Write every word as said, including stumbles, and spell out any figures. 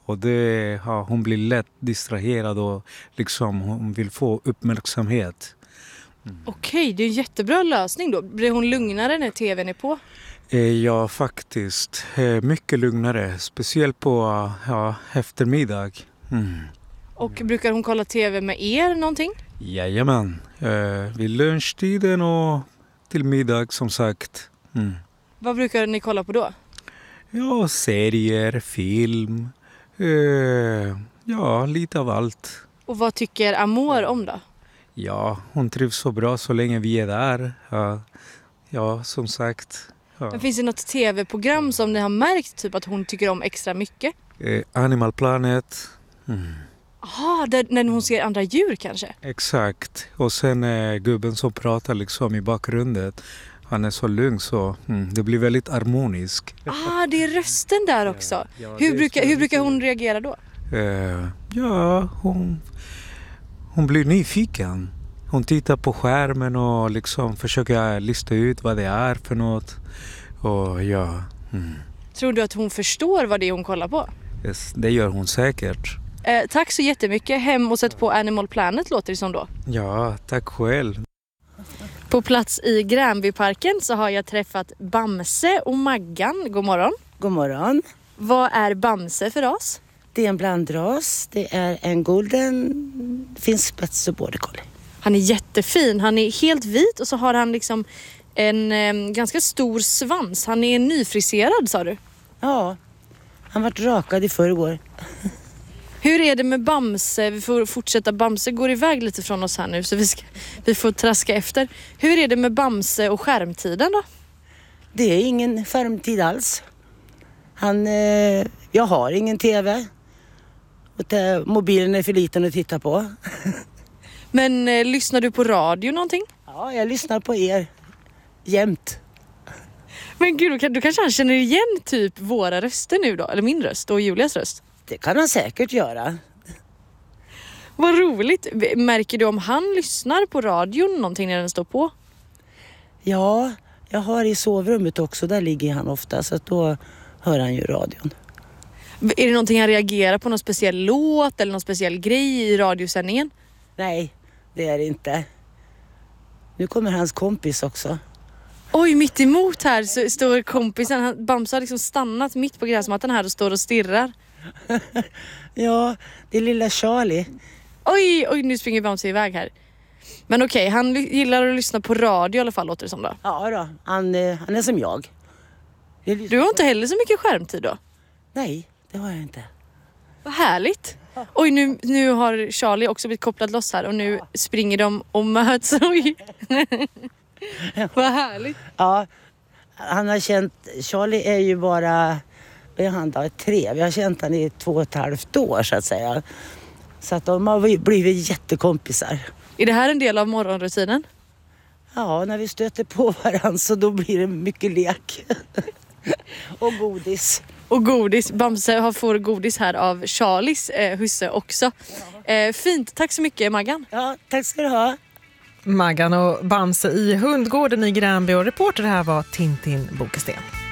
Och det, ja, hon blir lätt distraherad och liksom hon vill få uppmärksamhet. Mm. Okej, det är en jättebra lösning då. Blir hon lugnare när tvn är på? Ja, faktiskt. Mycket lugnare. Speciellt på ja, eftermiddag. Mm. Och brukar hon kolla tv med er någonting? Jajamän. Eh, vid lunchtiden och till middag som sagt. Mm. Vad brukar ni kolla på då? Ja, serier, film. Eh, ja, lite av allt. Och vad tycker Amor om då? Ja, hon trivs så bra så länge vi är där. Ja, ja som sagt. Ja. Men finns det något tv-program som ni har märkt typ att hon tycker om extra mycket? Eh, Animal Planet. Mm. Jaha, när hon ser andra djur kanske? Exakt. Och sen eh, gubben som pratar liksom i bakgrunden. Han är så lugn så mm, det blir väldigt harmoniskt. Ah, det är rösten där också. Ja, ja, hur, brukar, hur brukar hon reagera då? Eh, ja, hon, hon blir nyfiken. Hon tittar på skärmen och liksom försöker lista ut vad det är för något. Och ja. Mm. Tror du att hon förstår vad det är hon kollar på? Yes, det gör hon säkert. Eh, tack så jättemycket. Hem och sätt på Animal Planet låter det som då. Ja, tack själv. På plats i Gränbyparken så har jag träffat Bamse och Maggan. God morgon. God morgon. Vad är Bamse för ras? Det är en blandras. Det är en golden, finns spets och border collie. Han är jättefin. Han är helt vit och så har han liksom en eh, ganska stor svans. Han är nyfriserad, sa du? Ja, han var rakad i förrgår. Hur är det med Bamse? Vi får fortsätta. Bamse går iväg lite från oss här nu så vi, ska, vi får traska efter. Hur är det med Bamse och skärmtiden då? Det är ingen skärmtid alls. Han, eh, jag har ingen tv. Och te, mobilen är för liten att titta på. Men eh, lyssnar du på radio någonting? Ja, jag lyssnar på er jämt. Men gud, då, då kanske han känner igen typ våra röster nu då? Eller min röst och Julias röst? Det kan han säkert göra. Vad roligt. Märker du om han lyssnar på radion någonting när den står på? Ja, jag har i sovrummet också. Där ligger han ofta så att då hör han ju radion. Är det någonting han reagerar på? Någon speciell låt eller någon speciell grej i radiosändningen? Nej, det är det inte. Nu kommer hans kompis också. Oj, mitt emot här så står kompisen. Han, Bamse har liksom stannat mitt på gräsmattan här och står och stirrar. Ja, det är lilla Charlie. Oj, oj, nu springer Bamse iväg här. Men okej, han gillar att lyssna på radio i alla fall, låter det som då. Ja då, han, han är som jag. Du har inte heller så mycket skärmtid då? Nej, det har jag inte. Vad härligt. Oj, nu, nu har Charlie också blivit kopplad loss här och nu springer de och möts. Oj. Vad härligt. Ja, han har känt, Charlie är ju bara, vad är han då, tre. Vi har känt han i två och ett halvt år så att säga. Så att de har blivit jättekompisar. Är det här en del av morgonrutinen? Ja, när vi stöter på varandra så då blir det mycket lek. Och godis. Och godis. Bamse har får godis här av Charlies eh, husse också. Eh, fint, tack så mycket Maggan. Ja, tack ska du ha. Maggan och Bamse i hundgården i Gränby och reporter här var Tintin Bokesten.